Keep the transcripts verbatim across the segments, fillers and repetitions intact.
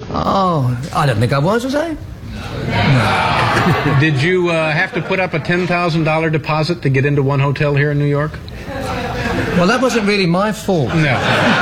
Oh, I don't think I was, was I? No. Did you uh, have to put up a ten thousand dollars deposit to get into one hotel here in New York? Well, that wasn't really my fault. No.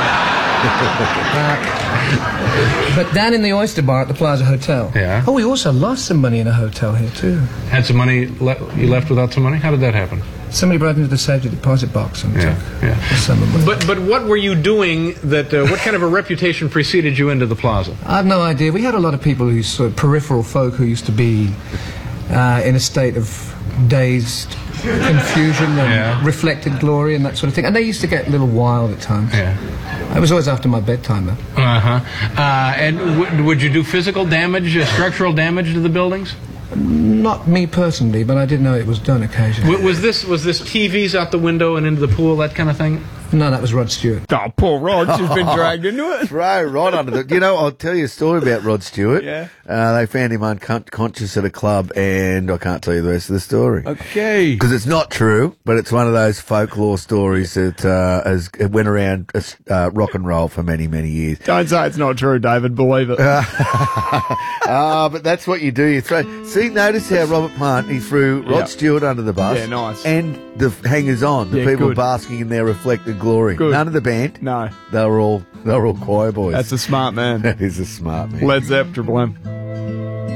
uh, but down in the Oyster Bar at the Plaza Hotel. Yeah. Oh, we also lost some money in a hotel here, too. Had some money, le you left without some money? How did that happen? Somebody broke into the safety deposit box and yeah, took yeah. some of the money. But, but what were you doing that, uh, what kind of a reputation preceded you into the Plaza? I have no idea. We had a lot of people who sort of peripheral folk who used to be uh, in a state of dazed confusion and yeah. reflected glory and that sort of thing. And they used to get a little wild at times. Yeah. It was always after my bedtime, though. Uh-huh. Uh, and w would you do physical damage, uh, structural damage to the buildings? Not me personally, but I did know it was done occasionally. W was this was this T Vs out the window and into the pool, that kind of thing? No, that was Rod Stewart. Oh, poor Rod. She's been dragged into it. Throw Rod under the... You know, I'll tell you a story about Rod Stewart. Yeah. Uh, they found him unconscious at a club, and I can't tell you the rest of the story. Okay. Because it's not true, but it's one of those folklore stories that uh, has it went around uh, rock and roll for many, many years. Don't say it's not true, David. Believe it. Ah, uh, but that's what you do. You throw... See, notice how Robert Plant, he threw Rod Yep. Stewart under the bus. Yeah, nice. And the hangers-on, the Yeah, people good. basking in their reflected glory. Good. None of the band. No. They were all, they were all choir boys. That's a smart man. That is a smart man. Led Zepp, Triple M.